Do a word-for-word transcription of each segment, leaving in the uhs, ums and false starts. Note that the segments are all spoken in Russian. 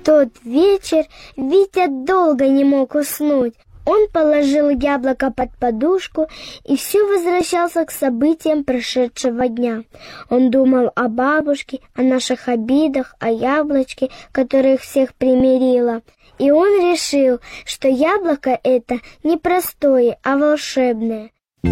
тот вечер Витя долго не мог уснуть. Он положил яблоко под подушку и все возвращался к событиям прошедшего дня. Он думал о бабушке, о наших обидах, о яблочке, которое их всех примирило. И он решил, что яблоко это не простое, а волшебное.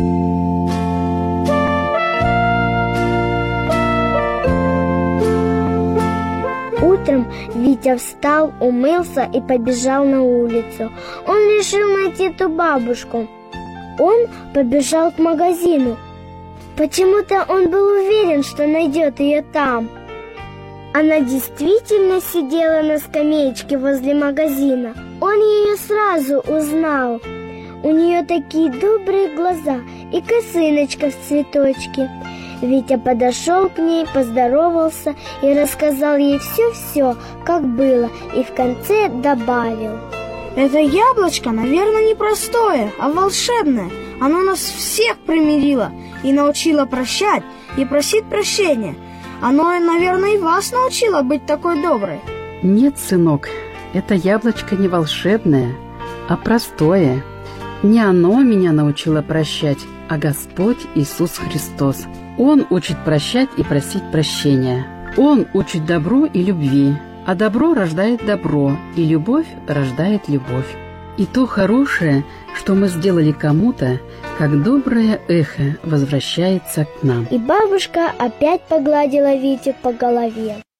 Утром Витя встал, умылся и побежал на улицу. Он решил найти ту бабушку. Он побежал к магазину. Почему-то он был уверен, что найдет ее там. Она действительно сидела на скамеечке возле магазина. Он ее сразу узнал. У нее такие добрые глаза и косыночка в цветочке. Витя подошел к ней, поздоровался и рассказал ей все-все, как было, и в конце добавил: «Это яблочко, наверное, не простое, а волшебное. Оно нас всех примирило и научило прощать и просить прощения. Оно, наверное, и вас научило быть такой доброй». Нет, сынок, это яблочко не волшебное, а простое. Не оно меня научило прощать, а Господь Иисус Христос. Он учит прощать и просить прощения. Он учит добру и любви, а добро рождает добро, и любовь рождает любовь. И то хорошее, что мы сделали кому-то, как доброе эхо возвращается к нам. И бабушка опять погладила Витю по голове.